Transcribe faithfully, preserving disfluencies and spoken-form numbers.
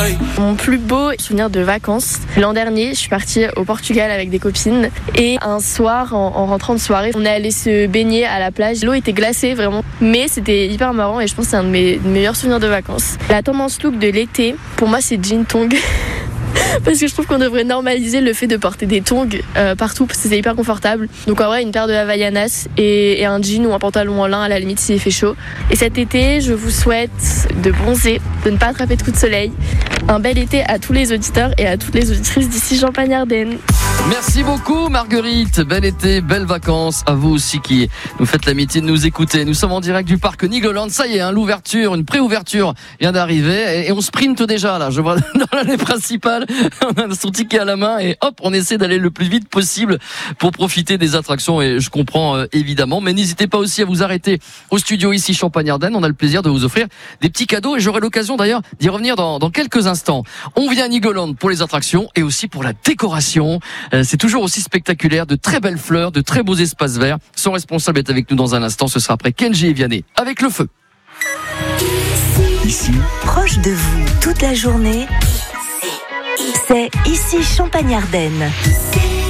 Mon plus beau souvenir de vacances, l'an dernier, je suis partie au Portugal avec des copines et un soir, en, en rentrant de soirée, on est allé se baigner à la plage. L'eau était glacée vraiment, mais c'était hyper marrant et je pense que c'est un de mes meilleurs souvenirs de vacances. La tendance look de l'été, pour moi, c'est jean tongs. Parce que je trouve qu'on devrait normaliser le fait de porter des tongs euh, partout parce que c'est hyper confortable. Donc en vrai, une paire de Havaianas et, et un jean ou un pantalon en lin à la limite s'il fait chaud. Et cet été, je vous souhaite de bronzer, de ne pas attraper de coups de soleil. Un bel été à tous les auditeurs et à toutes les auditrices d'ici Champagne-Ardenne. Merci beaucoup Marguerite, bel été, belles vacances à vous aussi qui nous faites l'amitié de nous écouter. Nous sommes en direct du parc Nigloland, ça y est, hein, l'ouverture, une pré-ouverture vient d'arriver et, et on sprinte déjà là, je vois dans l'allée principale, on a son ticket à la main et hop, on essaie d'aller le plus vite possible pour profiter des attractions et je comprends euh, évidemment, mais n'hésitez pas aussi à vous arrêter au studio ici Champagne-Ardenne, on a le plaisir de vous offrir des petits cadeaux et j'aurai l'occasion d'ailleurs d'y revenir dans, dans quelques instants. On vient à Nigloland pour les attractions et aussi pour la décoration. C'est toujours aussi spectaculaire, de très belles fleurs, de très beaux espaces verts. Son responsable est avec nous dans un instant, ce sera après Kenji et Vianney, avec le feu. Ici, proche de vous, toute la journée, c'est ici Champagne-Ardenne.